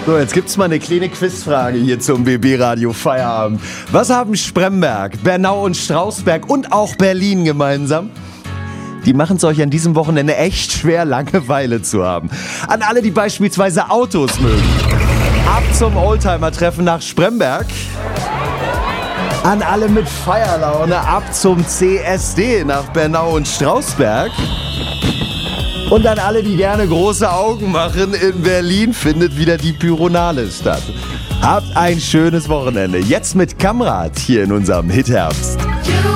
So, jetzt gibt's mal eine kleine Quizfrage hier zum BB Radio Feierabend. Was haben Spremberg, Bernau und Strausberg und auch Berlin gemeinsam? Die machen es euch an diesem Wochenende echt schwer, Langeweile zu haben. An alle, die beispielsweise Autos mögen. Ab zum Oldtimer-Treffen nach Spremberg. An alle mit Feierlaune ab zum CSD nach Bernau und Strausberg. Und an alle, die gerne große Augen machen, in Berlin findet wieder die Pyronale statt. Habt ein schönes Wochenende. Jetzt mit Kamrat hier in unserem Hitherbst.